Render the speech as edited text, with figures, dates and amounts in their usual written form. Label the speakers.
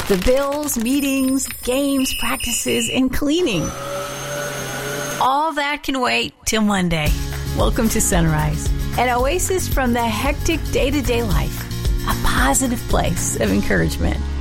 Speaker 1: The bills, meetings, games, practices, and cleaning. All that can wait till Monday. Welcome to Sunrise, an oasis from the hectic day-to-day life. A positive place of encouragement.